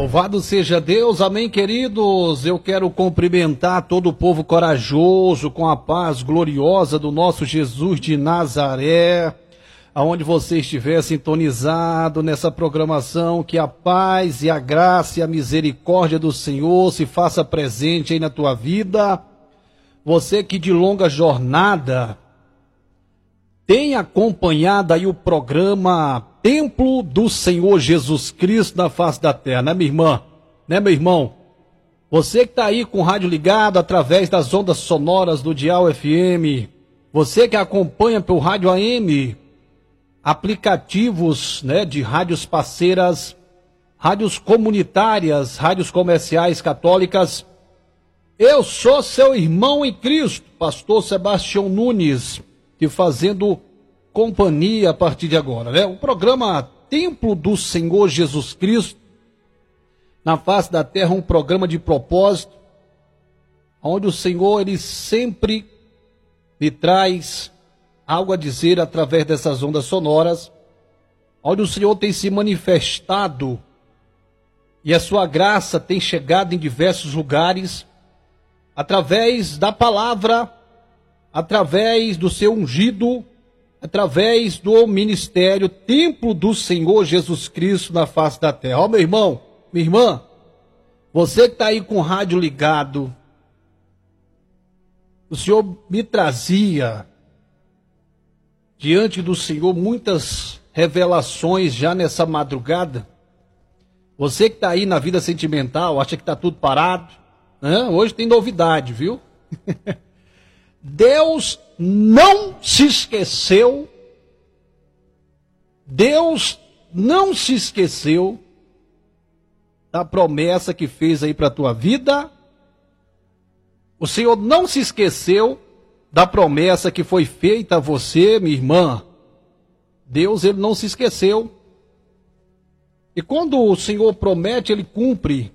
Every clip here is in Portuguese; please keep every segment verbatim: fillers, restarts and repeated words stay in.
Louvado seja Deus, amém, queridos. Eu quero cumprimentar todo o povo corajoso com a paz gloriosa do nosso Jesus de Nazaré, aonde você estiver sintonizado nessa programação, que a paz e a graça e a misericórdia do Senhor se faça presente aí na tua vida. Você que de longa jornada tem acompanhado aí o programa Templo do Senhor Jesus Cristo na face da terra, né, minha irmã? Né, meu irmão? Você que está aí com o rádio ligado através das ondas sonoras do Dial F M, você que acompanha pelo rádio A M, aplicativos, né, de rádios parceiras, rádios comunitárias, rádios comerciais católicas, eu sou seu irmão em Cristo, pastor Sebastião Nunes, te fazendo companhia a partir de agora, né? O programa Templo do Senhor Jesus Cristo na face da terra, um programa de propósito, onde o Senhor, ele sempre lhe traz algo a dizer através dessas ondas sonoras, onde o Senhor tem se manifestado e a sua graça tem chegado em diversos lugares, através da palavra, através do seu ungido, através do ministério Templo do Senhor Jesus Cristo na face da terra. Ó, meu irmão, minha irmã, você que está aí com o rádio ligado, o Senhor me trazia diante do Senhor muitas revelações já nessa madrugada. Você que está aí na vida sentimental, acha que está tudo parado, né? Hoje tem novidade, viu? Deus não se esqueceu, Deus não se esqueceu da promessa que fez aí para a tua vida. O Senhor não se esqueceu da promessa que foi feita a você, minha irmã. Deus, ele não se esqueceu. E quando o Senhor promete, ele cumpre.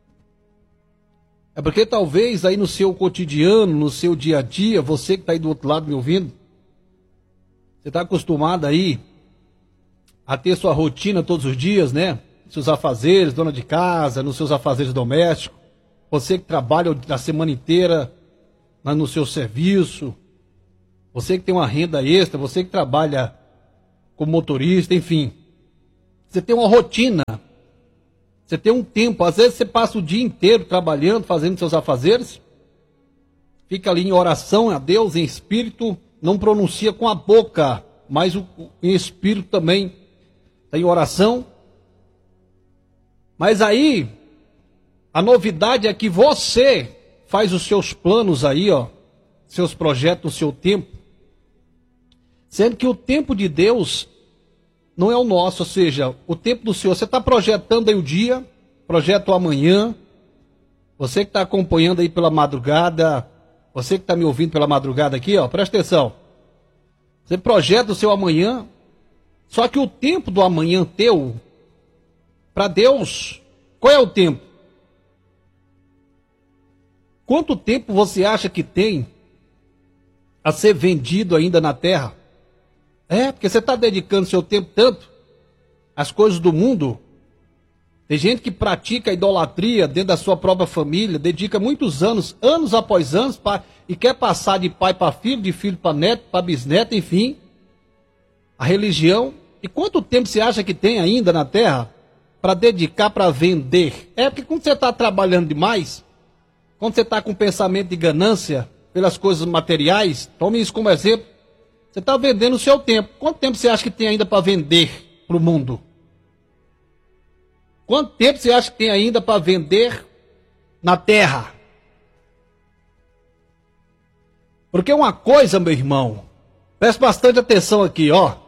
É porque talvez aí no seu cotidiano, no seu dia a dia, você que está aí do outro lado me ouvindo, você está acostumado aí a ter sua rotina todos os dias, né? Seus afazeres, dona de casa, nos seus afazeres domésticos. Você que trabalha a semana inteira no seu serviço. Você que tem uma renda extra, você que trabalha como motorista, enfim. Você tem uma rotina. Você tem um tempo, às vezes você passa o dia inteiro trabalhando, fazendo seus afazeres, fica ali em oração a Deus, em espírito, não pronuncia com a boca, mas o, em espírito também está em oração. Mas aí, a novidade é que você faz os seus planos aí, ó, seus projetos, o seu tempo, sendo que o tempo de Deus não é o nosso, ou seja, o tempo do Senhor. Você está projetando aí o dia, projeta o amanhã. Você que está acompanhando aí pela madrugada, você que está me ouvindo pela madrugada aqui, ó, presta atenção. Você projeta o seu amanhã, só que o tempo do amanhã teu, para Deus, qual é o tempo? Quanto tempo você acha que tem a ser vendido ainda na terra? É, porque você está dedicando seu tempo tanto às coisas do mundo. Tem gente que pratica idolatria dentro da sua própria família, dedica muitos anos, anos após anos, pra, e quer passar de pai para filho, de filho para neto, para bisneto, enfim, a religião. E quanto tempo você acha que tem ainda na terra para dedicar para vender? É, porque quando você está trabalhando demais, quando você está com pensamento de ganância pelas coisas materiais, tome isso como exemplo. Você está vendendo o seu tempo. Quanto tempo você acha que tem ainda para vender para o mundo? Quanto tempo você acha que tem ainda para vender na terra? Porque uma coisa, meu irmão, preste bastante atenção aqui, ó.